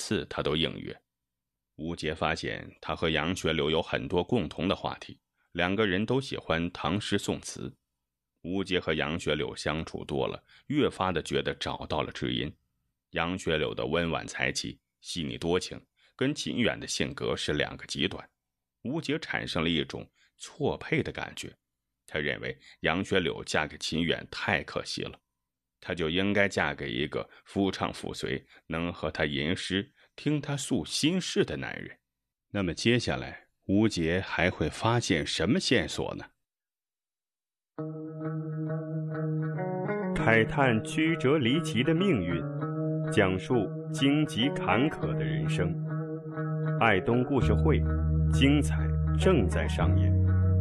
次他都应约。吴杰发现他和杨学柳有很多共同的话题，两个人都喜欢唐诗宋词。吴杰和杨学柳相处多了，越发的觉得找到了知音。杨学柳的温婉才气、细腻多情，跟秦远的性格是两个极端。吴杰产生了一种错配的感觉，他认为杨学柳嫁给秦远太可惜了，他就应该嫁给一个夫唱妇随，能和他吟诗，听他诉心事的男人。那么接下来，吴杰还会发现什么线索呢？ 慨叹曲折离奇的命运，讲述荆棘坎坷的人生。爱东故事会，精彩正在上演。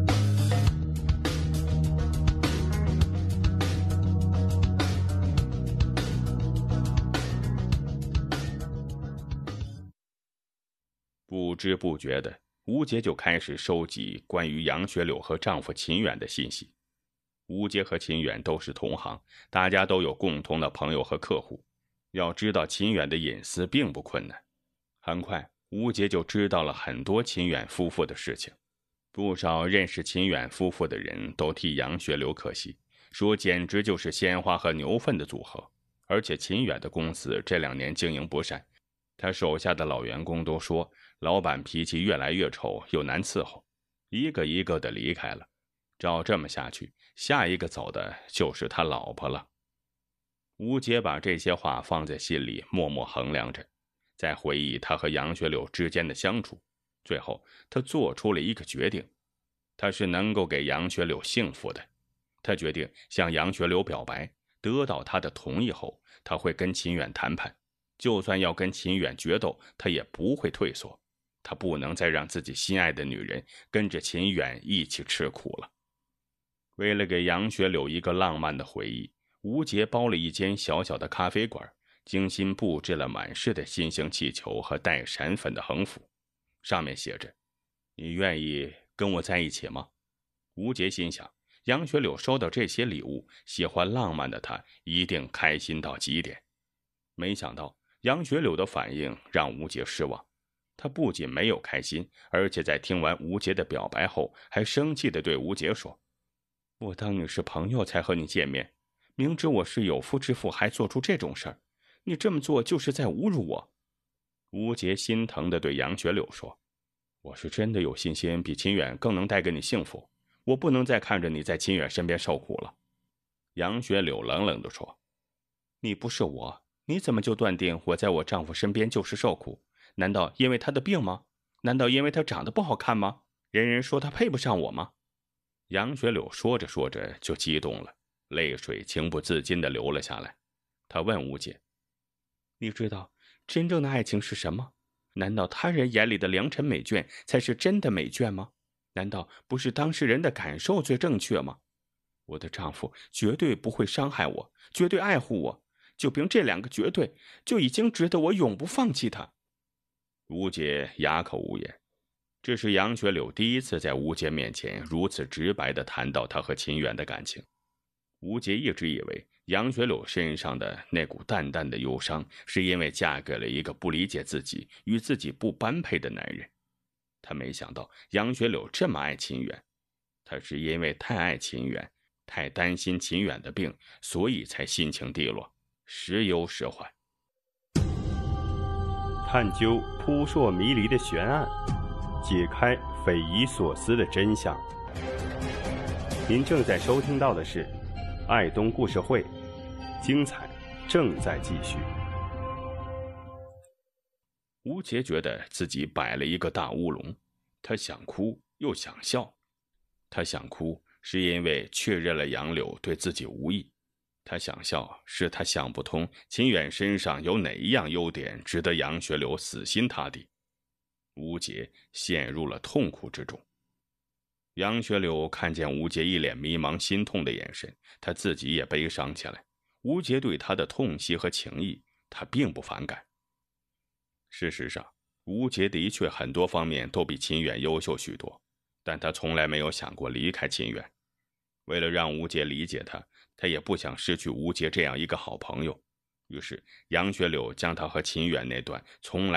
不知不觉的，吴杰就开始收集关于杨学柳和丈夫秦远的信息。吴杰和秦远都是同行，大家都有共同的朋友和客户，要知道秦远的隐私并不困难。很快，吴杰就知道了很多秦远夫妇的事情。不少认识秦远夫妇的人都替杨学柳可惜，说简直就是鲜花和牛粪的组合。而且秦远的公司这2年经营不善，他手下的老员工都说老板脾气越来越臭，又难伺候，一个一个的离开了。照这么下去，下一个走的就是他老婆了。吴杰把这些话放在心里，默默衡量着，在回忆他和杨学柳之间的相处。最后，他做出了一个决定，他是能够给杨学柳幸福的。他决定向杨学柳表白，得到他的同意后，他会跟秦远谈判，就算要跟秦远决斗，他也不会退缩。他不能再让自己心爱的女人跟着秦远一起吃苦了。为了给杨学柳一个浪漫的回忆，吴杰包了一间小小的咖啡馆，精心布置了满室的心形气球和带闪粉的横幅，上面写着：“你愿意跟我在一起吗？”吴杰心想，杨学柳收到这些礼物，喜欢浪漫的他一定开心到极点。没想到杨学柳的反应让吴杰失望，他不仅没有开心，而且在听完吴杰的表白后，还生气地对吴杰说：“我当你是朋友才和你见面，明知我是有夫之妇还做出这种事儿，你这么做就是在侮辱我。”吴杰心疼地对杨学柳说：“我是真的有信心比秦远更能带给你幸福，我不能再看着你在秦远身边受苦了。”杨学柳冷冷地说：“你不是我，你怎么就断定我在我丈夫身边就是受苦？难道因为他的病吗？难道因为他长得不好看吗？人人说他配不上我吗？”杨学柳说着说着就激动了，泪水情不自禁地流了下来。他问吴杰：“你知道真正的爱情是什么？难道他人眼里的良辰美眷才是真的美眷吗？难道不是当事人的感受最正确吗？我的丈夫绝对不会伤害我，绝对爱护我，就凭这2个绝对，就已经值得我永不放弃他。”吴杰哑口无言。这是杨学柳第一次在吴杰面前如此直白地谈到他和秦远的感情。吴杰一直以为杨学柳身上的那股淡淡的忧伤，是因为嫁给了一个不理解自己、与自己不般配的男人。他没想到杨学柳这么爱秦远，他是因为太爱秦远，太担心秦远的病，所以才心情低落，时忧时患。 探究扑朔迷离的悬案，解开匪夷所思的真相。您正在收听到的是爱东故事会，精彩正在继续。 吴杰觉得自己摆了一个大乌龙，他想哭又想笑。他想哭是因为确认了杨柳对自己无意，他想笑是他想不通秦远身上有哪一样优点值得杨学柳死心塌地。吴杰陷入了痛苦之中。杨学柳看见吴杰一脸迷茫心痛的眼神，他自己也悲伤起来。吴杰对他的痛惜和情谊，他并不反感。事实上，吴杰的确很多方面都比秦远优秀许多，但他从来没有想过离开秦远。为了让吴杰理解他，他也不想失去吴杰这样一个好朋友。于是杨学柳将他和秦远那段从来